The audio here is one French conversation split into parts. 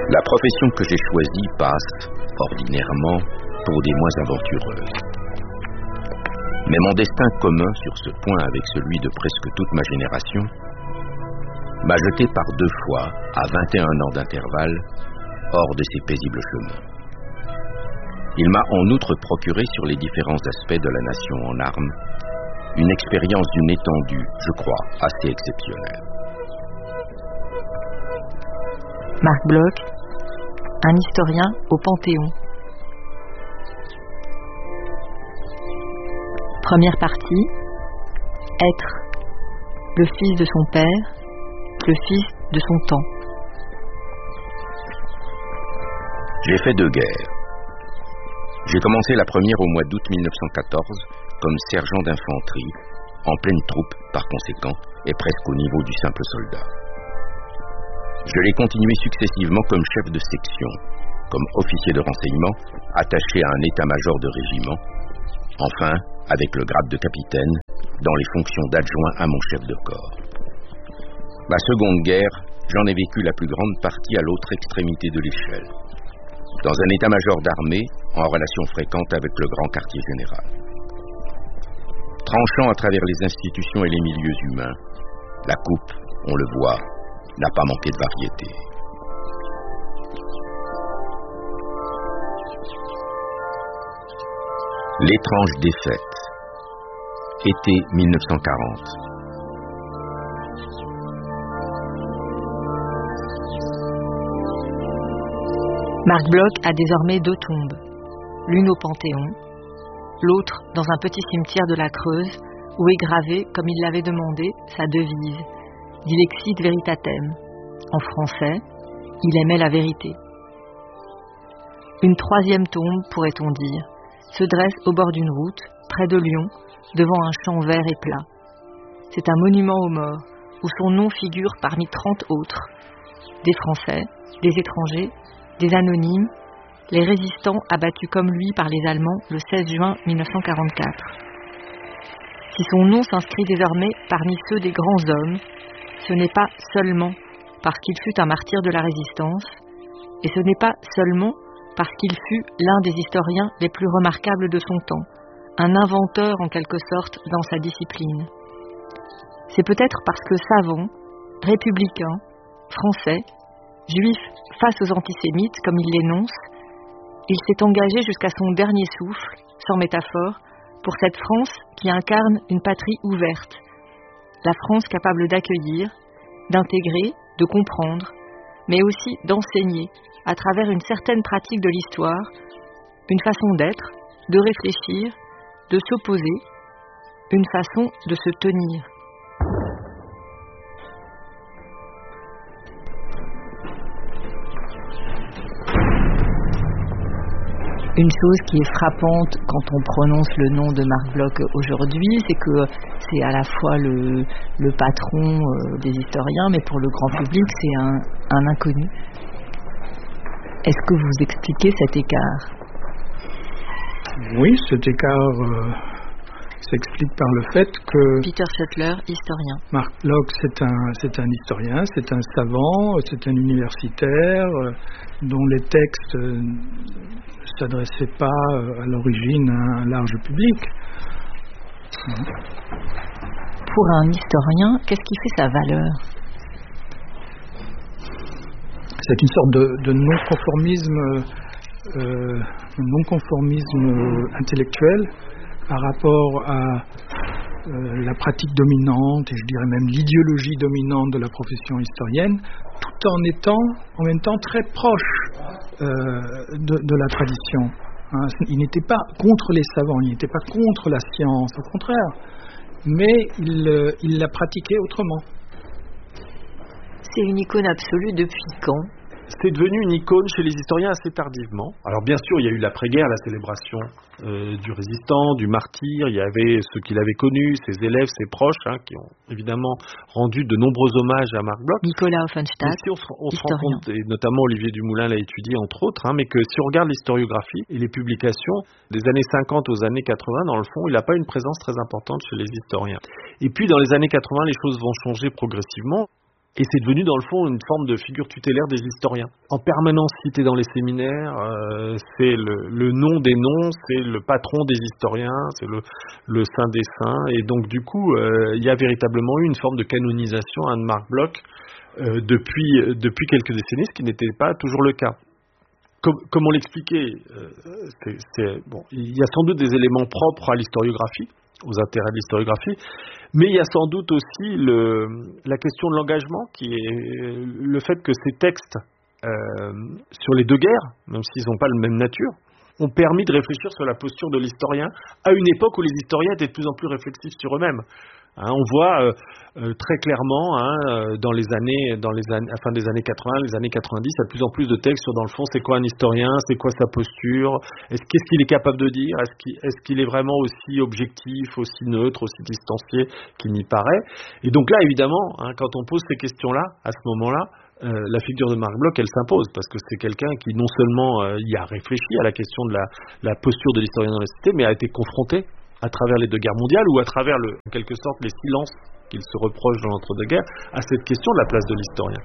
La profession que j'ai choisie passe, ordinairement, pour des moins aventureuses. Mais mon destin commun sur ce point avec celui de presque toute ma génération m'a jeté par 2 fois, à 21 ans d'intervalle, hors de ces paisibles chemins. Il m'a en outre procuré sur les différents aspects de la nation en armes une expérience d'une étendue, je crois, assez exceptionnelle. Marc Bloch, un historien au Panthéon. Première partie, être le fils de son père, le fils de son temps. J'ai fait 2 guerres. J'ai commencé la première au mois d'août 1914 comme sergent d'infanterie, en pleine troupe par conséquent, et presque au niveau du simple soldat. Je l'ai continué successivement comme chef de section, comme officier de renseignement, attaché à un état-major de régiment, enfin, avec le grade de capitaine, dans les fonctions d'adjoint à mon chef de corps. Ma seconde guerre, j'en ai vécu la plus grande partie à l'autre extrémité de l'échelle, dans un état-major d'armée, en relation fréquente avec le grand quartier général. Tranchant à travers les institutions et les milieux humains, la coupe, on le voit, n'a pas manqué de variété. L'étrange défaite. Été 1940. Marc Bloch a désormais 2 tombes, l'une au Panthéon, l'autre dans un petit cimetière de la Creuse où est gravée, comme il l'avait demandé, sa devise, Dilexit Veritatem. En français, il aimait la vérité. Une 3e tombe, pourrait-on dire, se dresse au bord d'une route, près de Lyon, devant un champ vert et plat. C'est un monument aux morts, où son nom figure parmi 30 autres. Des Français, des étrangers, des anonymes, les résistants abattus comme lui par les Allemands le 16 juin 1944. Si son nom s'inscrit désormais parmi ceux des grands hommes, ce n'est pas seulement parce qu'il fut un martyr de la résistance, et ce n'est pas seulement parce qu'il fut l'un des historiens les plus remarquables de son temps, un inventeur en quelque sorte dans sa discipline. C'est peut-être parce que savant, républicain, français, juif face aux antisémites comme il l'énonce, il s'est engagé jusqu'à son dernier souffle, sans métaphore, pour cette France qui incarne une patrie ouverte, la France capable d'accueillir, d'intégrer, de comprendre, mais aussi d'enseigner, à travers une certaine pratique de l'histoire, une façon d'être, de réfléchir, de s'opposer, une façon de se tenir. Une chose qui est frappante quand on prononce le nom de Marc Bloch aujourd'hui, c'est que c'est à la fois le patron des historiens, mais pour le grand public, c'est un inconnu. Est-ce que vous expliquez cet écart ? Oui, cet écart s'explique par le fait que Peter Schoettler, historien. Marc Bloch, c'est un historien, c'est un savant, c'est un universitaire dont les textes ne s'adressaient pas à l'origine à un large public. Pour un historien, qu'est-ce qui fait sa valeur ? C'est une sorte de non-conformisme intellectuel par rapport à la pratique dominante, et je dirais même l'idéologie dominante de la profession historienne, tout en étant en même temps très proche de la tradition. Il n'était pas contre les savants, il n'était pas contre la science, au contraire, mais il la pratiquait autrement. C'est une icône absolue depuis quand ? C'est devenu une icône chez les historiens assez tardivement. Alors bien sûr, il y a eu l'après-guerre, la célébration du résistant, du martyr. Il y avait ceux qui l'avaient connu, ses élèves, ses proches, qui ont évidemment rendu de nombreux hommages à Marc Bloch. Nicolas Offenstadt, on se rend compte, et notamment Olivier Dumoulin l'a étudié entre autres, mais que si on regarde l'historiographie et les publications des années 50 aux années 80, dans le fond, il n'a pas une présence très importante chez les historiens. Et puis dans les années 80, les choses vont changer progressivement. Et c'est devenu dans le fond une forme de figure tutélaire des historiens. En permanence cité dans les séminaires, c'est le nom des noms, c'est le patron des historiens, c'est le saint des saints. Et donc du coup, il y a véritablement eu une forme de canonisation de Marc Bloch depuis quelques décennies, ce qui n'était pas toujours le cas. Comme on l'expliquait, il y a sans doute des éléments propres à l'historiographie, aux intérêts de l'historiographie, mais il y a sans doute aussi la question de l'engagement, qui est le fait que ces textes sur les deux guerres, même s'ils n'ont pas la même nature, ont permis de réfléchir sur la posture de l'historien à une époque où les historiens étaient de plus en plus réflexifs sur eux-mêmes. On voit très clairement dans les années, à fin des années 80, les années 90, il y a de plus en plus de textes sur, dans le fond, c'est quoi un historien, c'est quoi sa posture, qu'est-ce qu'il est capable de dire, est-ce qu'il est vraiment aussi objectif, aussi neutre, aussi distancié qu'il n'y paraît. Et donc là, évidemment, quand on pose ces questions-là, à ce moment-là, la figure de Marc Bloch, elle s'impose, parce que c'est quelqu'un qui non seulement y a réfléchi à la question de la posture de l'historien dans la société, mais a été confronté à travers les deux guerres mondiales, ou à travers, en quelque sorte, les silences qu'il se reproche dans l'entre-deux-guerres, à cette question de la place de l'historien.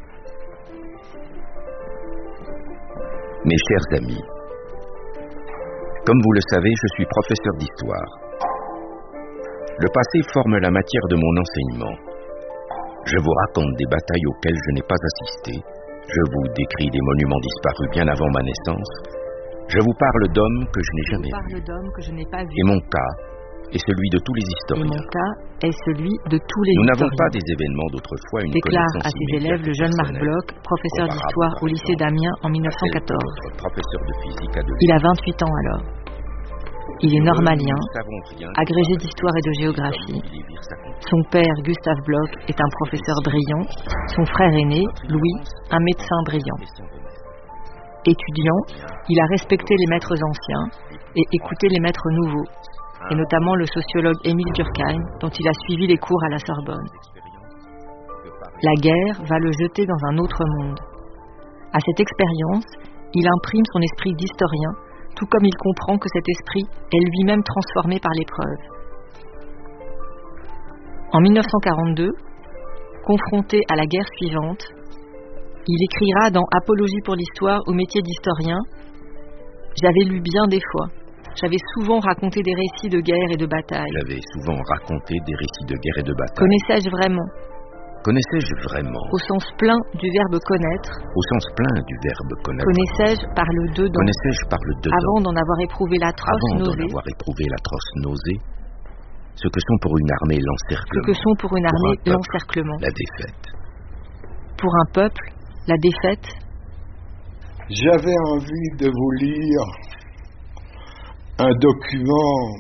Mes chers amis, comme vous le savez, je suis professeur d'histoire. Le passé forme la matière de mon enseignement. Je vous raconte des batailles auxquelles je n'ai pas assisté. Je vous décris des monuments disparus bien avant ma naissance. Je vous parle d'hommes que je n'ai jamais vus. Et mon cas est celui de tous les historiens. Nous n'avons pas des événements d'autrefois une déclare à connaissance ses élèves le jeune Marc Bloch, professeur d'histoire au lycée d'Amiens en 1914. Professeur de physique à Il a 28 ans alors. Il est normalien, agrégé d'histoire et de géographie. Son père, Gustave Bloch, est un professeur brillant. Son frère aîné, Louis, un médecin brillant. Étudiant, il a respecté les maîtres anciens et écouté les maîtres nouveaux, et notamment le sociologue Émile Durkheim, dont il a suivi les cours à la Sorbonne. La guerre va le jeter dans un autre monde. À cette expérience, il imprime son esprit d'historien, tout comme il comprend que cet esprit est lui-même transformé par l'épreuve. En 1942, confronté à la guerre suivante, il écrira dans Apologie pour l'histoire au métier d'historien « J'avais lu bien des fois. J'avais souvent raconté des récits de guerre et de bataille. Connaissais-je vraiment ? Au sens plein du verbe connaître. Connaissais-je par le dedans. Avant d'en avoir éprouvé l'atroce nausée. Ce que sont pour une armée l'encerclement. La défaite. Pour un peuple, la défaite. J'avais envie de vous lire un document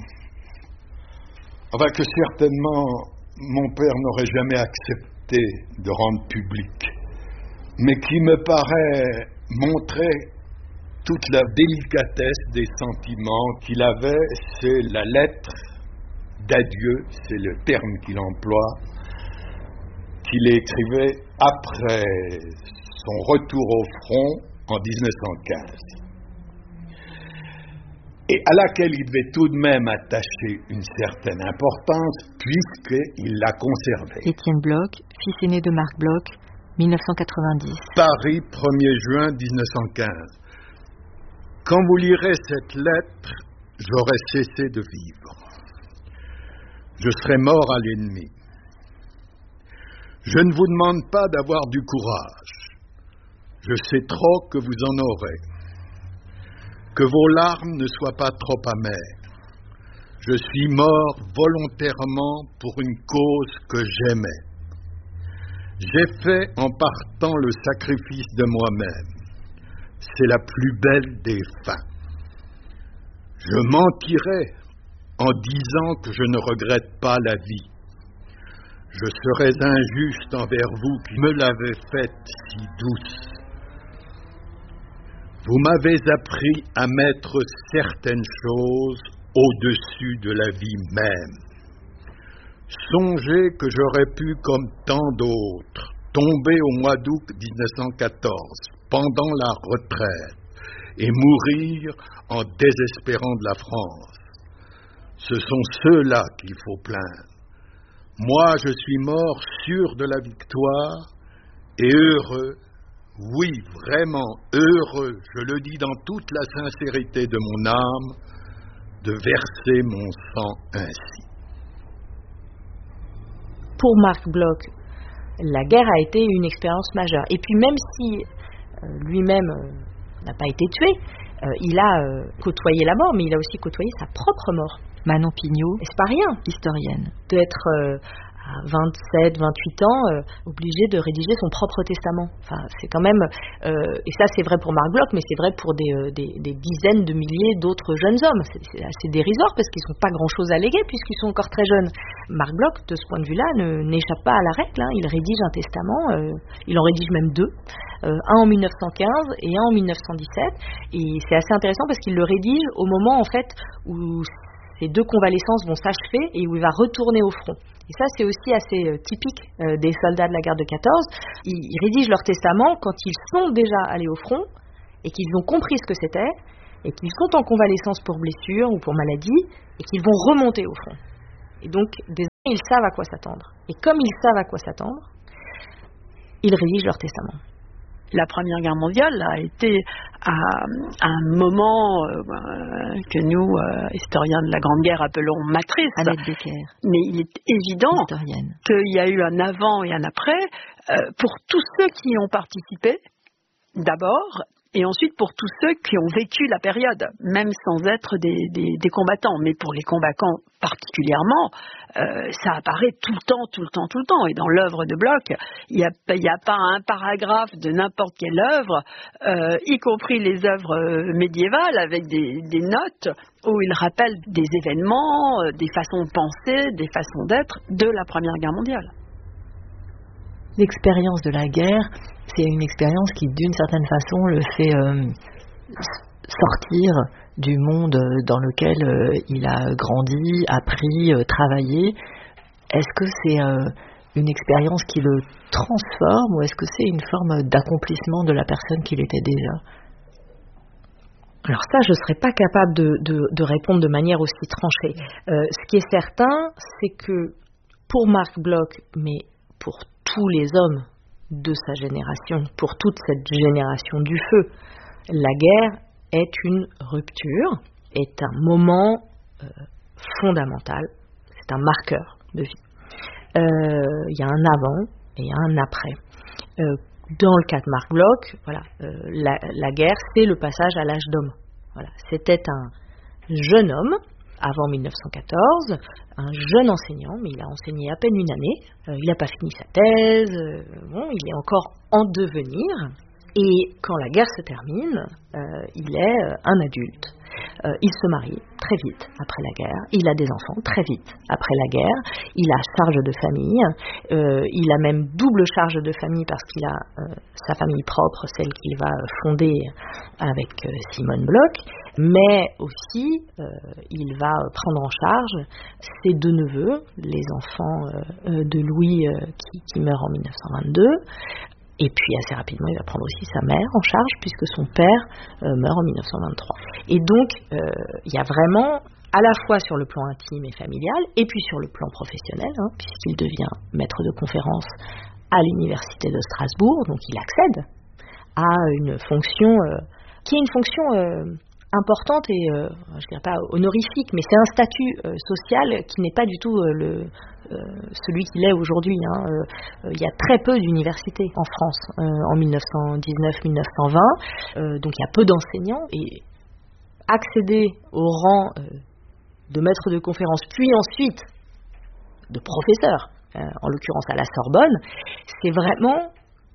que certainement mon père n'aurait jamais accepté de rendre public, mais qui me paraît montrer toute la délicatesse des sentiments qu'il avait. C'est la lettre d'adieu, c'est le terme qu'il emploie, qu'il écrivait après son retour au front en 1915. Et à laquelle il devait tout de même attacher une certaine importance, puisqu'il l'a conservée. Étienne Bloch, fils aîné de Marc Bloch, 1990. Paris, 1er juin 1915. Quand vous lirez cette lettre, j'aurai cessé de vivre. Je serai mort à l'ennemi. Je ne vous demande pas d'avoir du courage. Je sais trop que vous en aurez. Que vos larmes ne soient pas trop amères. Je suis mort volontairement pour une cause que j'aimais. J'ai fait en partant le sacrifice de moi-même. C'est la plus belle des fins. Je mentirais en disant que je ne regrette pas la vie. Je serais injuste envers vous qui me l'avez faite si douce. Vous m'avez appris à mettre certaines choses au-dessus de la vie même. Songez que j'aurais pu, comme tant d'autres, tomber au mois d'août 1914, pendant la retraite, et mourir en désespérant de la France. Ce sont ceux-là qu'il faut plaindre. Moi, je suis mort sûr de la victoire, et heureux, oui, vraiment heureux, je le dis dans toute la sincérité de mon âme, de verser mon sang ainsi. Pour Marc Bloch, la guerre a été une expérience majeure. Et puis même si lui-même n'a pas été tué, il a côtoyé la mort, mais il a aussi côtoyé sa propre mort. Manon Pignot, et c'est pas rien, historienne, d'être à 27, 28 ans, obligé de rédiger son propre testament. Enfin, c'est quand même, et ça c'est vrai pour Marc Bloch, mais c'est vrai pour des dizaines de milliers d'autres jeunes hommes. C'est assez dérisoire parce qu'ils n'ont pas grand-chose à léguer puisqu'ils sont encore très jeunes. Marc Bloch, de ce point de vue-là, n'échappe pas à la règle. Il rédige un testament, il en rédige même deux. Un en 1915 et un en 1917. Et c'est assez intéressant parce qu'il le rédige au moment en fait où ces deux convalescences vont s'achever et où il va retourner au front. Et ça, c'est aussi assez typique des soldats de la guerre de 14. Ils rédigent leur testament quand ils sont déjà allés au front et qu'ils ont compris ce que c'était et qu'ils sont en convalescence pour blessure ou pour maladie et qu'ils vont remonter au front. Et donc, désormais, ils savent à quoi s'attendre. Et comme ils savent à quoi s'attendre, ils rédigent leur testament. La Première Guerre mondiale a été un moment que nous, historiens de la Grande Guerre, appelons matrice. Annette Becker. Mais il est évident qu'il y a eu un avant et un après pour tous ceux qui y ont participé, d'abord, et ensuite pour tous ceux qui ont vécu la période, même sans être des combattants. Mais pour les combattants particulièrement, ça apparaît tout le temps. Et dans l'œuvre de Bloch, il n'y a pas un paragraphe de n'importe quelle œuvre, y compris les œuvres médiévales, avec des notes où il rappelle des événements, des façons de penser, des façons d'être de la Première Guerre mondiale. L'expérience de la guerre, c'est une expérience qui, d'une certaine façon, le fait sortir du monde dans lequel il a grandi, appris, travaillé. Est-ce que c'est une expérience qui le transforme ou est-ce que c'est une forme d'accomplissement de la personne qu'il était déjà ? Alors ça, je ne serais pas capable de répondre de manière aussi tranchée. Ce qui est certain, c'est que pour Marc Bloch, mais pour tous les hommes de sa génération, pour toute cette génération du feu, la guerre est une rupture, est un moment fondamental, c'est un marqueur de vie. Il y a un avant et un après. Dans le cas de Marc Bloch, voilà, la guerre, c'est le passage à l'âge d'homme. Voilà, c'était un jeune homme, avant 1914, un jeune enseignant, mais il a enseigné à peine une année, il n'a pas fini sa thèse, il est encore en devenir, et quand la guerre se termine, il est un adulte. Il se marie très vite après la guerre, il a des enfants très vite après la guerre, il a charge de famille, il a même double charge de famille parce qu'il a sa famille propre, celle qu'il va fonder avec Simone Bloch, mais aussi il va prendre en charge ses deux neveux, les enfants de Louis qui meurt en 1922. Et puis assez rapidement, il va prendre aussi sa mère en charge puisque son père meurt en 1923. Et donc, il y a vraiment, à la fois sur le plan intime et familial, et puis sur le plan professionnel, puisqu'il devient maître de conférence à l'université de Strasbourg, donc il accède à une fonction qui est une fonction importante et, je dirais pas honorifique, mais c'est un statut social qui n'est pas du tout celui qu'il est aujourd'hui. Il y a très peu d'universités en France en 1919-1920, donc il y a peu d'enseignants, et accéder au rang de maître de conférence, puis ensuite de professeur, en l'occurrence à la Sorbonne, c'est vraiment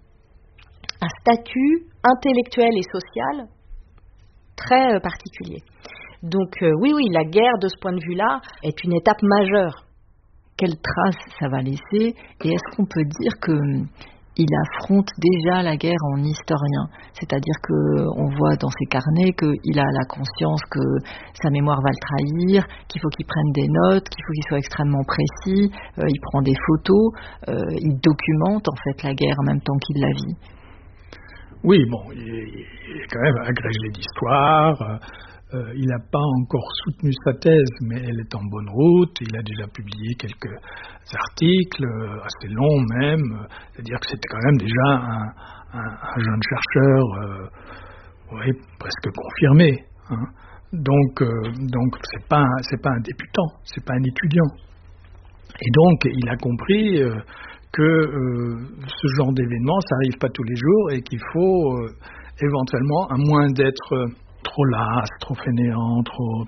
un statut intellectuel et social très particulier. Donc oui, la guerre de ce point de vue-là est une étape majeure. Quelle trace ça va laisser et est-ce qu'on peut dire qu'il affronte déjà la guerre en historien, c'est-à-dire qu'on voit dans ses carnets qu'il a la conscience que sa mémoire va le trahir, qu'il faut qu'il prenne des notes, qu'il faut qu'il soit extrêmement précis, il prend des photos, il documente en fait la guerre en même temps qu'il la vit. Oui, bon, il est quand même agrégé d'histoire, Il n'a pas encore soutenu sa thèse, mais elle est en bonne route. Il a déjà publié quelques articles, assez longs même. C'est-à-dire que c'était quand même déjà un jeune chercheur, presque confirmé. Hein. Donc c'est pas un débutant, c'est pas un étudiant. Et donc il a compris que ce genre d'événement, ça arrive pas tous les jours et qu'il faut éventuellement, à moins d'être trop las, trop fainéant, trop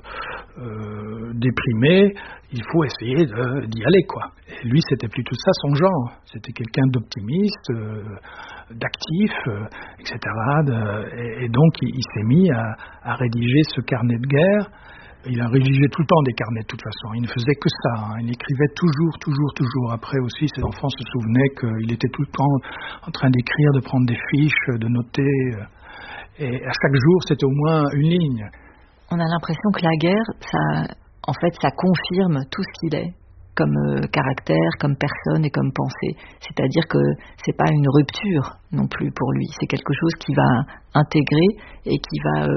déprimé, il faut essayer d'y aller, quoi. Et lui, c'était plutôt ça son genre. C'était quelqu'un d'optimiste, d'actif, etc. Et donc, il s'est mis à rédiger ce carnet de guerre. Il a rédigé tout le temps des carnets, de toute façon. Il ne faisait que ça. Hein. Il écrivait toujours. Après aussi, ses enfants se souvenaient qu'il était tout le temps en train d'écrire, de prendre des fiches, de noter. Et à chaque jour, c'était au moins une ligne. On a l'impression que la guerre, ça confirme tout ce qu'il est, comme caractère, comme personne et comme pensée. C'est-à-dire que c'est pas une rupture non plus pour lui. C'est quelque chose qui va intégrer et qui va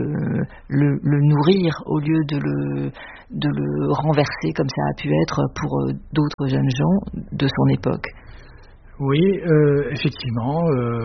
le nourrir au lieu de le renverser comme ça a pu être pour d'autres jeunes gens de son époque. Oui, effectivement,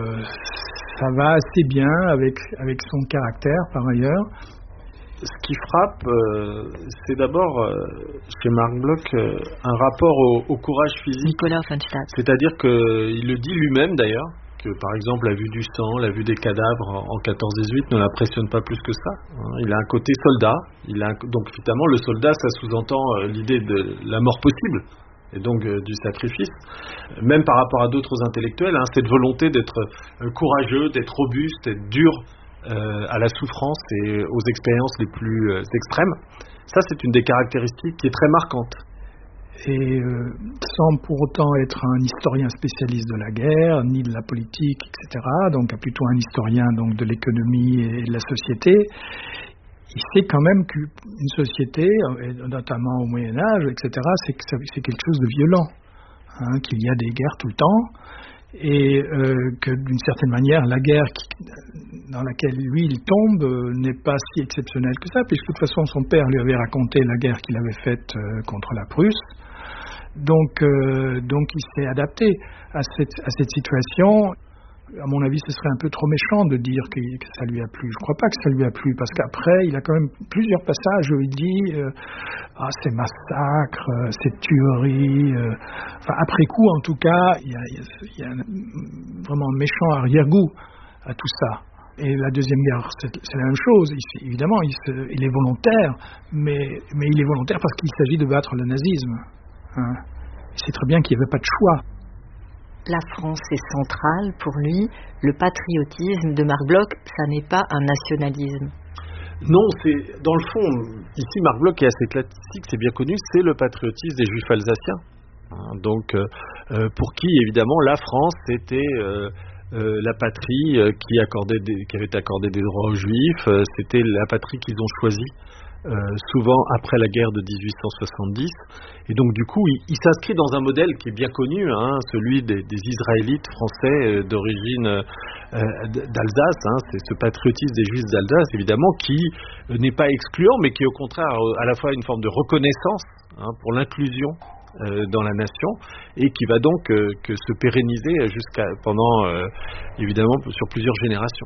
ça va assez bien avec son caractère par ailleurs. Ce qui frappe, c'est d'abord chez Marc Bloch un rapport au courage physique. Nicolas Offenstadt. C'est-à-dire qu'il le dit lui-même d'ailleurs, que par exemple la vue du sang, la vue des cadavres en 14-18 ne l'impressionne pas plus que ça. Il a un côté soldat. Donc évidemment le soldat, ça sous-entend l'idée de la mort possible. Et donc du sacrifice, même par rapport à d'autres intellectuels, cette volonté d'être courageux, d'être robuste, d'être dur à la souffrance et aux expériences les plus extrêmes. Ça, c'est une des caractéristiques qui est très marquante. Et sans pour autant être un historien spécialiste de la guerre, ni de la politique, etc., donc plutôt un historien donc, de l'économie et de la société, il sait quand même qu'une société, notamment au Moyen-Âge, etc., c'est quelque chose de violent, qu'il y a des guerres tout le temps, et que d'une certaine manière, la guerre dans laquelle lui il tombe n'est pas si exceptionnelle que ça, puisque de toute façon son père lui avait raconté la guerre qu'il avait faite contre la Prusse. Donc il s'est adapté à cette situation. À mon avis, ce serait un peu trop méchant de dire que ça lui a plu. Je ne crois pas que ça lui a plu, parce qu'après, il a quand même plusieurs passages où il dit ces massacres, ces tueries. Après coup, en tout cas, il y a vraiment un méchant arrière-goût à tout ça. Et la Deuxième Guerre, c'est la même chose. Évidemment, il est volontaire, mais il est volontaire parce qu'il s'agit de battre le nazisme. Il sait très bien qu'il n'y avait pas de choix. La France est centrale pour lui. Le patriotisme de Marc Bloch, ça n'est pas un nationalisme. Non, c'est dans le fond, ici Marc Bloch est assez classique, c'est bien connu, c'est le patriotisme des Juifs alsaciens. Donc, pour qui évidemment la France c'était la patrie qui avait accordé des droits aux Juifs, c'était la patrie qu'ils ont choisie. Souvent après la guerre de 1870, et donc du coup il s'inscrit dans un modèle qui est bien connu, celui des Israélites français d'origine d'Alsace, c'est ce patriotisme des Juifs d'Alsace évidemment qui n'est pas excluant mais qui est au contraire à la fois une forme de reconnaissance pour l'inclusion dans la nation et qui va donc que se pérenniser pendant évidemment sur plusieurs générations.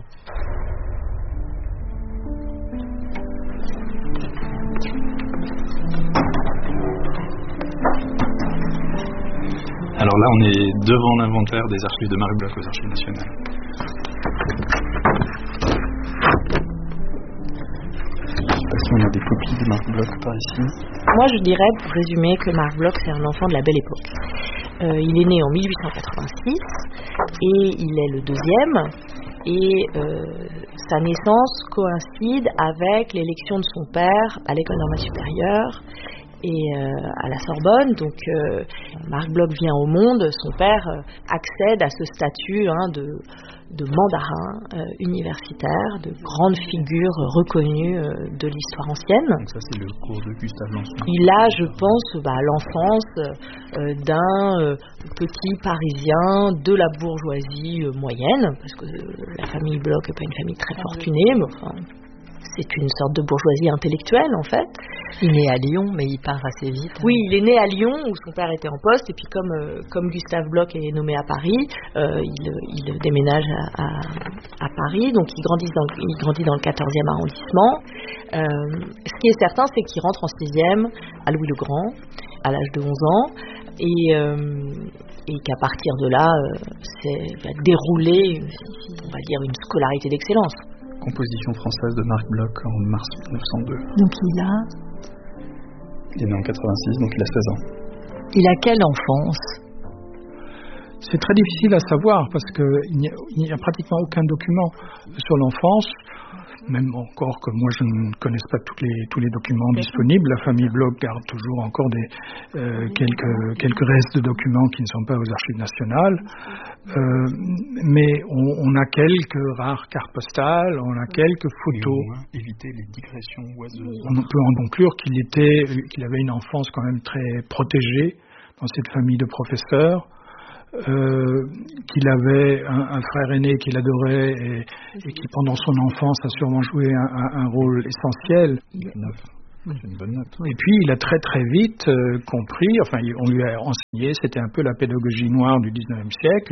Alors là, on est devant l'inventaire des archives de Marc Bloch aux Archives nationales. Je ne sais pas si on a des copies de Marc Bloch par ici. Moi, je dirais, pour résumer, que Marc Bloch, c'est un enfant de la belle époque. Il est né en 1886 et il est le deuxième. Et sa naissance coïncide avec l'élection de son père à l'École normale supérieure et à la Sorbonne. Donc Marc Bloch vient au monde, son père accède à ce statut de mandarin universitaire, de grande figure reconnue de l'histoire ancienne. Donc ça c'est le cours de Gustave Lançon. Il a, je pense, l'enfance d'un petit Parisien de la bourgeoisie moyenne, parce que la famille Bloch n'est pas une famille très fortunée, mais enfin, c'est une sorte de bourgeoisie intellectuelle en fait. Il est né à Lyon, mais il part assez vite. Oui, il est né à Lyon où son père était en poste, et puis comme Gustave Bloch est nommé à Paris, il déménage à Paris, donc il grandit dans le 14e arrondissement. Ce qui est certain, c'est qu'il rentre en 6e à Louis-le-Grand à l'âge de 11 ans, et qu'à partir de là, va dérouler, on va dire, une scolarité d'excellence. Composition française de Marc Bloch en mars 1902. Donc il est né en 86, donc il a 16 ans. Il a quelle enfance? C'est très difficile à savoir parce qu'il n'y a pratiquement aucun document sur l'enfance, même encore que moi je ne connaisse pas tous les documents disponibles. La famille Bloch garde toujours encore quelques restes de documents qui ne sont pas aux archives nationales, mais on a quelques rares cartes postales, on a quelques photos. Éviter les digressions oiseuses. On peut en conclure qu'il avait une enfance quand même très protégée dans cette famille de professeurs. Qu'il avait un frère aîné qu'il adorait et qui pendant son enfance a sûrement joué un rôle essentiel. C'est une bonne note. Et puis il a très très vite compris, on lui a enseigné, c'était un peu la pédagogie noire du 19e siècle,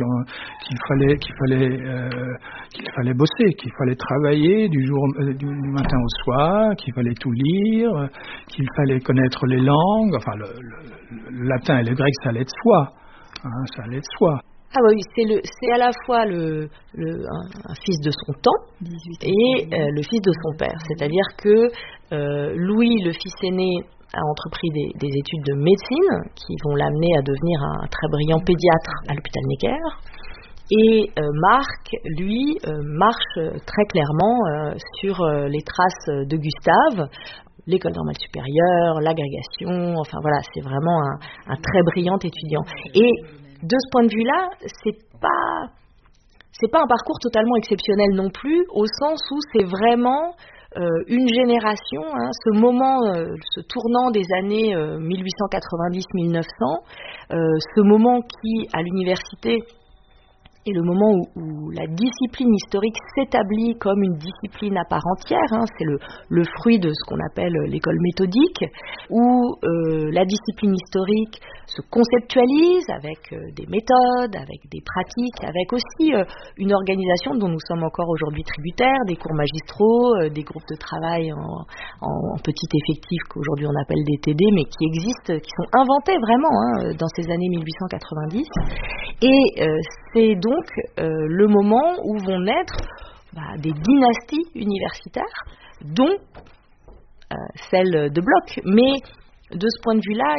qu'il fallait bosser, qu'il fallait travailler du matin au soir, qu'il fallait tout lire, qu'il fallait connaître les langues, le latin et le grec ça allait de soi. Ça allait de soi. Ah oui, c'est à la fois un fils de son temps et le fils de son père. C'est-à-dire que Louis, le fils aîné, a entrepris des études de médecine qui vont l'amener à devenir un très brillant pédiatre à l'hôpital Necker. Et Marc, lui, marche très clairement sur les traces de Gustave. L'école normale supérieure, l'agrégation, c'est vraiment un très brillant étudiant. Et de ce point de vue-là, c'est pas un parcours totalement exceptionnel non plus, au sens où c'est vraiment une génération, ce moment, ce tournant des années 1890-1900, ce moment qui, à l'université, est le moment où la discipline historique s'établit comme une discipline à part entière, c'est le fruit de ce qu'on appelle l'école méthodique, où la discipline historique se conceptualise avec des méthodes, avec des pratiques, avec aussi une organisation dont nous sommes encore aujourd'hui tributaires, des cours magistraux, des groupes de travail en petit effectif qu'aujourd'hui on appelle des TD, mais qui existent, qui sont inventés vraiment dans ces années 1890. Et c'est donc le moment où vont naître des dynasties universitaires, dont celle de Bloch. Mais de ce point de vue-là,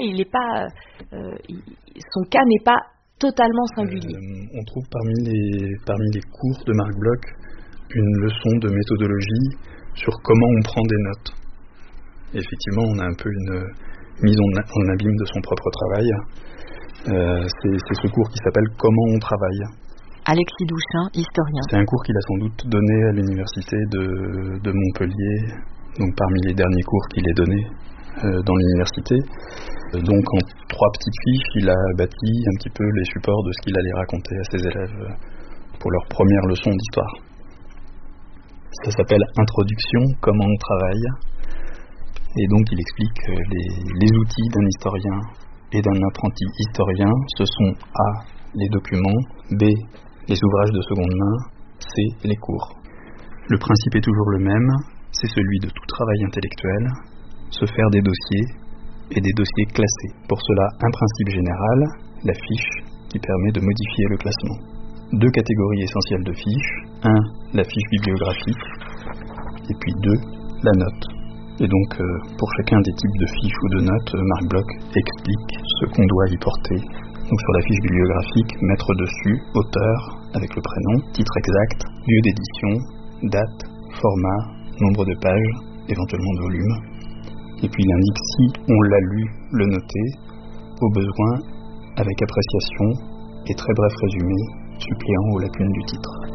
son cas n'est pas totalement singulier. On trouve parmi les cours de Marc Bloch une leçon de méthodologie sur comment on prend des notes. Et effectivement, on a un peu une mise en abîme de son propre travail. C'est ce cours qui s'appelle « Comment on travaille ». Alexis Douchin, historien. C'est un cours qu'il a sans doute donné à l'université de Montpellier, donc parmi les derniers cours qu'il ait donnés dans l'université. Donc en 3 petites fiches, il a bâti un petit peu les supports de ce qu'il allait raconter à ses élèves pour leur première leçon d'histoire. Ça s'appelle « Introduction, comment on travaille ». Et donc il explique les outils d'un historien et d'un apprenti historien. Ce sont A, les documents, B, les ouvrages de seconde main, C, les cours. Le principe est toujours le même, c'est celui de tout travail intellectuel, se faire des dossiers et des dossiers classés. Pour cela, un principe général, la fiche, qui permet de modifier le classement. 2 catégories essentielles de fiches, 1, la fiche bibliographique, et puis 2, la note. Et donc, pour chacun des types de fiches ou de notes, Marc Bloch explique ce qu'on doit y porter. Donc sur la fiche bibliographique, mettre dessus auteur avec le prénom, titre exact, lieu d'édition, date, format, nombre de pages, éventuellement de volume. Et puis il indique si on l'a lu, le noter, au besoin avec appréciation et très bref résumé, suppléant aux lacunes du titre.